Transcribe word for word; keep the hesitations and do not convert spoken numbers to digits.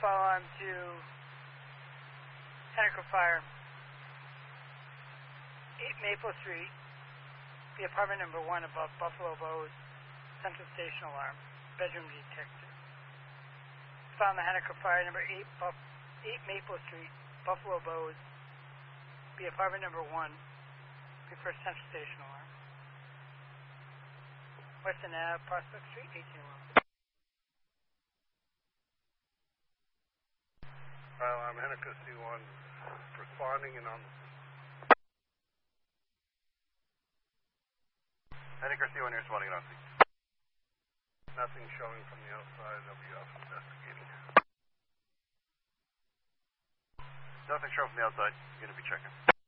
follow on to Henniker Fire, eight Maple Street, the apartment number one above Buffalo Bowes, Central Station alarm, bedroom detected. Found the Henniker Fire, number eight, Buff, eight Maple Street, Buffalo Bowes, the apartment number one, refer Central Station alarm. Western Ave, Prospect Street, eighteen eleven. Well, I'm Henniker C one, responding and on. Henniker C one, you're responding and on scene. Nothing showing from the outside, W F investigating. Nothing showing from the outside, you're going to be checking.